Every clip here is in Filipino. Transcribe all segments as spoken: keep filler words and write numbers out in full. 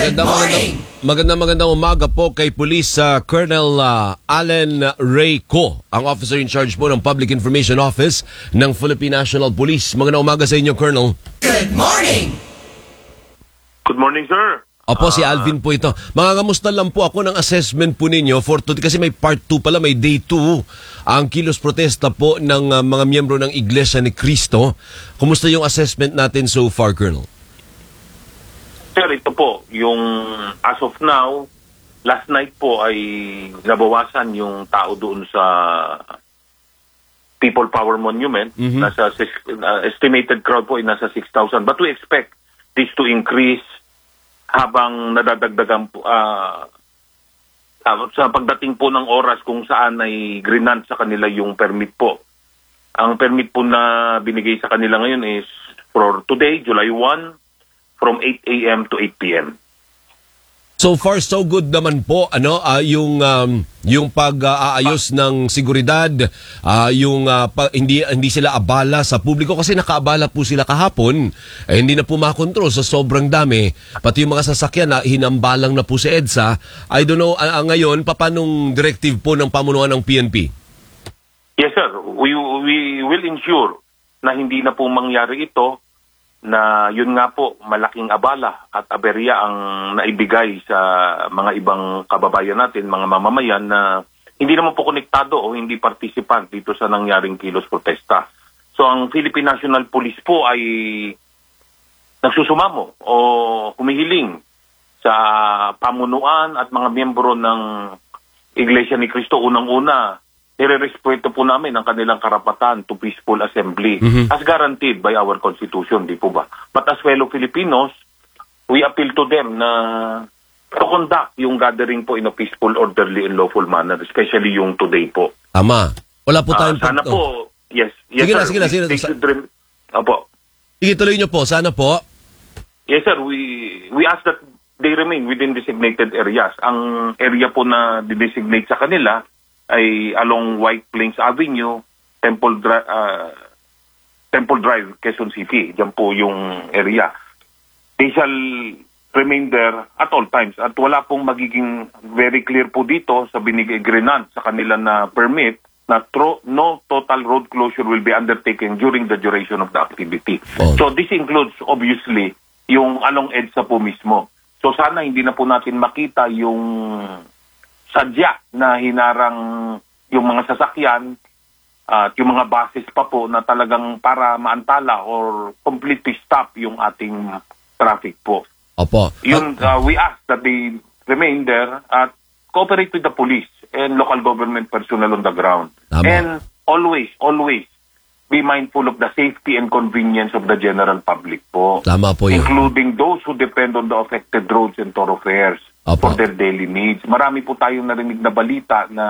Magandang magandang magandang magandang umaga po kay Police uh, Colonel uh, Allen Ray Co, ang officer in charge po ng Public Information Office ng Philippine National Police. Magandang umaga sa inyo, Colonel. Good morning! Good morning, sir. Opo, si Alvin po ito. Mga kamusta lang po ako ng assessment po ninyo for today kasi may part two pala, may day two. Ang kilos protesta po ng uh, mga miyembro ng Iglesia ni Cristo. Kumusta yung assessment natin so far, Colonel? Sir, ito po, yung as of now, last night po ay nabawasan yung tao doon sa People Power Monument. Mhm. Nasa six- uh, estimated crowd po ay nasa six thousand. But we expect this to increase habang nadadagdagan po, uh, uh, sa pagdating po ng oras kung saan ay grinant sa kanila yung permit po. Ang permit po na binigay sa kanila ngayon is for today, July first, from eight a.m. to eight p.m. So far so good naman po ano ah, yung um, yung pag-aayos ng seguridad, ah, yung ah, pa, hindi hindi sila abala sa publiko kasi nakaabala po sila kahapon. Eh, hindi na po makontrol sa sobrang dami. Pati yung mga sasakyan na hinambalang na po si EDSA. I don't know ah, ah, ngayon papanong directive po ng pamunuan ng P N P. Yes, sir. We, we will ensure na hindi na po mangyari ito, na yun nga po, malaking abala at aberya ang naibigay sa mga ibang kababayan natin, mga mamamayan na hindi naman po konektado o hindi participant dito sa nangyaring kilos protesta. So ang Philippine National Police po ay nagsusumamo o humihiling sa pamunuan at mga miyembro ng Iglesia ni Cristo. Unang-una, nire-respeto po namin ang kanilang karapatan to peaceful assembly Mhm. as guaranteed by our Constitution, di po ba? But as fellow Filipinos, we appeal to them na to conduct yung gathering po in a peaceful, orderly, and lawful manner, especially yung today po. Tama. Wala po Ah, tayong sana pag- po, yes, yes Sige na, sir. sige na, sige na. They should rem- Opo. Sige, tuloy nyo po. Sana po. Yes sir, we we ask that they remain within designated areas. Ang area po na designate sa kanila ay along White Plains Avenue, Temple, Dri- uh, Temple Drive, Quezon City. Diyan po yung area. They shall remain there at all times. At wala pong magiging very clear po dito sa binigay grenade sa kanila na permit na tro- no total road closure will be undertaken during the duration of the activity. Oh. So this includes obviously yung along EDSA po mismo. So sana hindi na po natin makita yung sadya na hinarang yung mga sasakyan at yung mga buses pa po na talagang para maantala or completely stop yung ating traffic po. Opo. Yun, uh, we ask that they remain there at cooperate with the police and local government personnel on the ground. Tama. And always, always be mindful of the safety and convenience of the general public po. Tama po yun. Including those who depend on the affected roads and thoroughfares Opo. for their daily needs. Marami po tayong narinig na balita na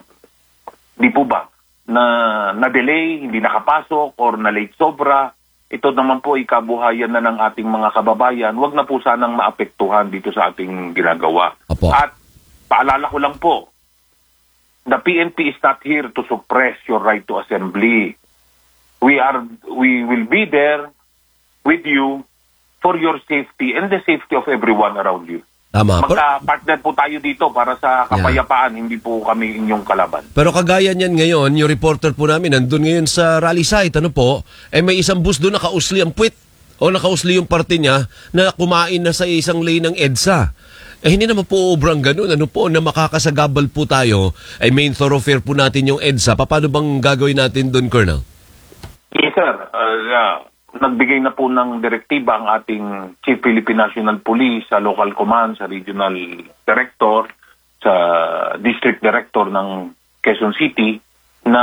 di po ba na na-delay, hindi nakapasok or na-late sobra. Ito naman po ikabuhayan na ng ating mga kababayan. Huwag na po sanang maapektuhan dito sa ating ginagawa. Opo. At paalala ko lang po, the P N P is not here to suppress your right to assembly. We are we will be there with you for your safety and the safety of everyone around you. Tama. Pero, Magka-partner po tayo dito para sa kapayapaan, hindi po kami inyong kalaban. pero kagaya niyan ngayon, yung reporter po namin nandun ngayon sa rally site, ano po, eh may isang bus doon nakausli ang puwit o nakausli yung parte niya na kumain na sa isang lane ng EDSA. Eh hindi naman po obrang ganun, ano po, na makakasagabal po tayo, ay main thoroughfare po natin yung EDSA. Paano bang gagawin natin doon, Colonel? Yes, sir. Uh, yeah. Nagbigay na po ng direktiba ang ating Chief Philippine National Police sa local command, sa regional director, sa district director ng Quezon City na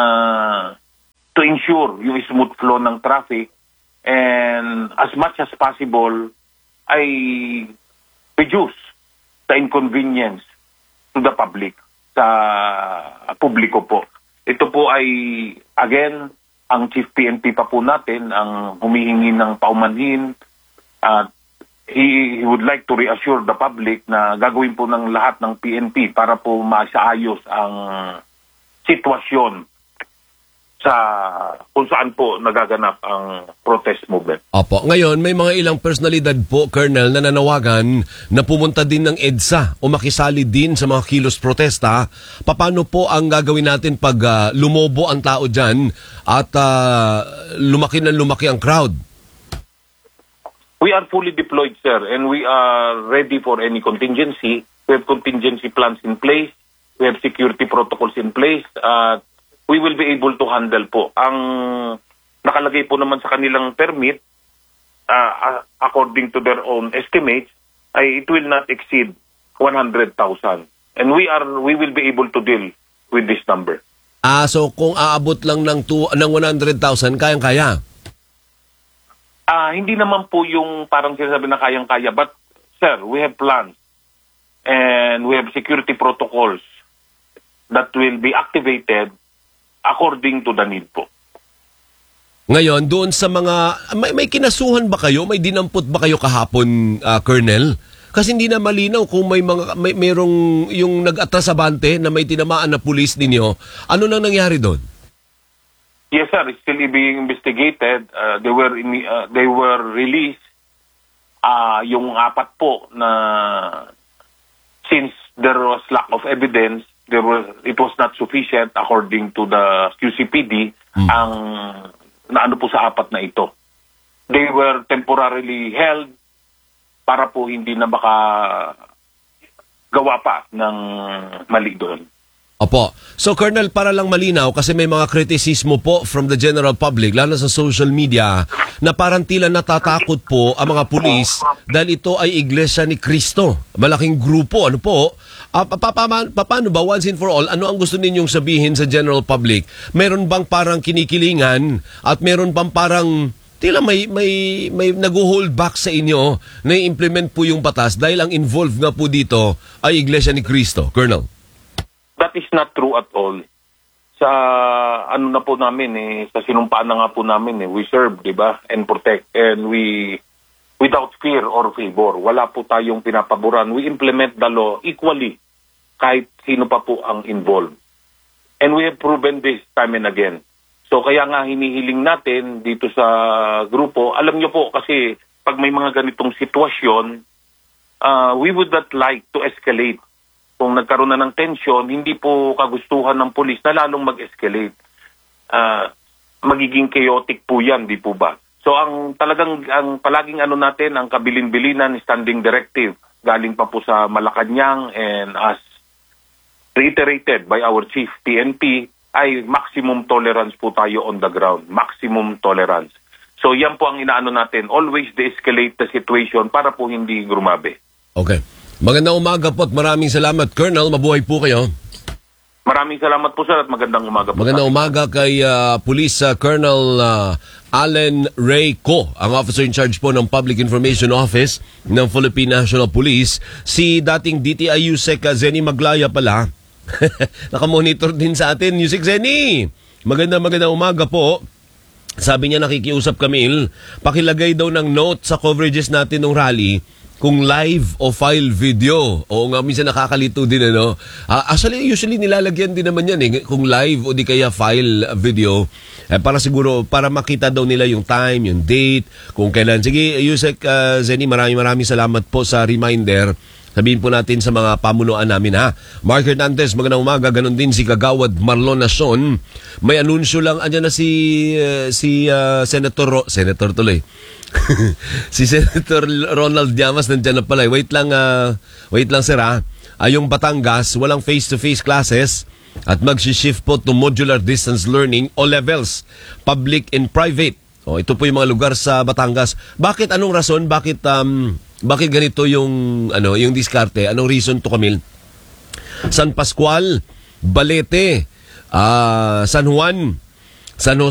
to ensure yung smooth flow ng traffic and as much as possible ay reduce the inconvenience to the public, sa publiko po. Ito po ay, again, ang Chief P N P pa po natin ang humihingi ng paumanhin at he, he would like to reassure the public na gagawin po ng lahat ng P N P para po masaayos ang sitwasyon sa kung saan po nagaganap ang protest movement. Opo. Ngayon, may mga ilang personalidad po, Colonel, na nanawagan na pumunta din ng EDSA o makisali din sa mga kilos protesta. Paano po ang gagawin natin pag ah, lumobo ang tao dyan at ah, lumaki na lumaki ang crowd? We are fully deployed, sir, and we are ready for any contingency. We have contingency plans in place. We have security protocols in place. At we will be able to handle po. Ang nakalagay po naman sa kanilang permit, uh, according to their own estimates, ay it will not exceed one hundred thousand. And we are we will be able to deal with this number. Ah, so kung aabot lang ng, two, ng one hundred thousand, kayang-kaya? Ah, hindi naman po yung parang sinasabi na kayang-kaya. But, sir, we have plans. And we have security protocols that will be activated according to the need po. Ngayon, doon sa mga... May, may kinasuhan ba kayo? May dinampot ba kayo kahapon, ah, Colonel? Kasi hindi na malinaw kung may mga may merong yung nag-atrasabante na may tinamaan na pulis ninyo. Ano nang nangyari doon? Yes, sir. It's still being investigated. Uh, they were in, uh, they were released. Uh, yung apat po na since there was lack of evidence, there was it was not sufficient according to the Q C P D Hmm. ang naano po sa apat na ito. They were temporarily held para po hindi na baka gawa pa ng mali doon. Opo. So, Colonel, para lang malinaw, kasi may mga kritisismo po from the general public, lalo sa social media, na parang tila natatakot po ang mga pulis dahil ito ay Iglesia ni Cristo. Malaking grupo. Ano po? Uh, pa, pa, pa, pa, paano ba, once and for all, ano ang gusto ninyong sabihin sa general public? Meron bang parang kinikilingan at meron bang parang tila may, may, may nag-hold back sa inyo na i-implement po yung batas dahil ang involved nga po dito ay Iglesia ni Cristo, Colonel? That is not true at all. Sa ano na po namin eh, sa sinumpaan na nga po namin eh, we serve, 'di ba? And protect, and we without fear or favor. Wala po tayong pinapaboran. We implement the law equally kahit sino pa po ang involved. And we have proven this time and again. So kaya nga hinihiling natin dito sa grupo, alam niyo po kasi pag may mga ganitong sitwasyon, uh, we would not like to escalate. Kung nagkaroon na ng tension, hindi po kagustuhan ng pulis na lalong mag-escalate. Uh, magiging chaotic po yan, di po ba? So ang talagang, ang palaging ano natin, ang kabilin-bilinan, standing directive, galing pa po sa Malacanang and as reiterated by our chief P N P, ay maximum tolerance po tayo on the ground. Maximum tolerance. So yan po ang inaano natin. Always de-escalate the situation para po hindi grumabe. Okay. Magandang umaga po at maraming salamat, Colonel. Mabuhay po kayo. Maraming salamat po, sir, at magandang umaga po. Magandang umaga kay uh, Police uh, Colonel uh, Allen Ray Co, ang officer in charge po ng Public Information Office ng Philippine National Police. Si dating D T I USEC uh, Zenny Maglaya pala. Nakamonitor din sa atin. USEC Zenny, magandang magandang umaga po. Sabi niya nakikiusap kami, pakilagay daw ng note sa coverages natin ng rally kung live o file video. Oo nga, minsan nakakalito din, ano. Uh, actually, usually nilalagyan din naman yan, eh. Kung live o di kaya file video. Eh, para siguro, para makita daw nila yung time, yung date, kung kailan. Sige, Yusek uh, Zenny, maraming maraming salamat po sa reminder. Sabihin po natin sa mga pamunuan namin, ha. Mark Hernandez, magandang umaga. Ganon din si Kagawad Marlon Nason. May anunsyo lang, andyan na si, uh, si uh, Senator, Ro- Senator tuloy. Si Senator Ronald Llamas nandiyan na pala. Wait lang, uh, wait lang sir ha. Uh, yung Batangas, walang face-to-face classes at mag-shift po to modular distance learning o levels, public and private. O, ito po yung mga lugar sa Batangas. Bakit, anong rason? Bakit, um, bakit ganito yung, ano, yung diskarte? Anong reason to, Camille? San Pascual, Balete, uh, San Juan, San Jose,